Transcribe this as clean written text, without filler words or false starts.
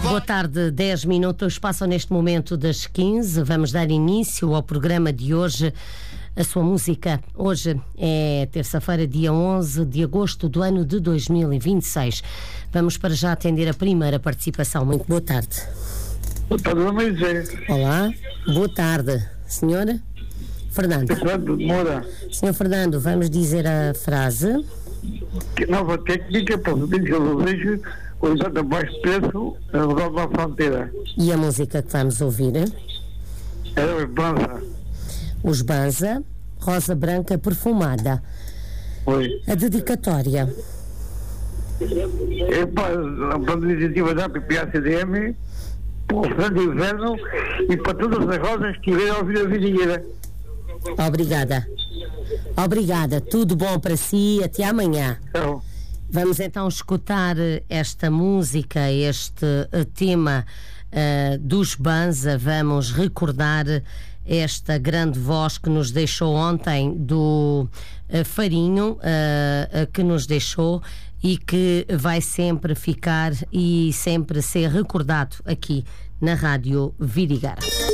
Boa tarde, 10 minutos, passam neste momento das 15. Vamos dar início ao programa de hoje, a sua música. Hoje é terça-feira, dia 11 de agosto do ano de 2026. Vamos para já atender a primeira participação. Muito boa tarde. Boa tarde, Moisés. Olá, boa tarde. Senhora? Fernando. Fernando Moura. Senhor Fernando, vamos dizer a frase. Que nova técnica para o desejo, usando a baixo preço, a rodar a fronteira. E a música que vamos ouvir? É os Banza. Os Banza, Rosa Branca Perfumada. Oi. A dedicatória. É para a iniciativa da PPA-CDM, para o fim de inverno e para todas as rosas que tiverem a ouvir a vidinheira. Obrigada. Obrigada. Tudo bom para si. Até amanhã. Então. Vamos então escutar esta música, este tema dos Banza. Vamos recordar esta grande voz que nos deixou ontem do Farinho, que nos deixou e que vai sempre ficar e sempre ser recordado aqui na Rádio Virigara.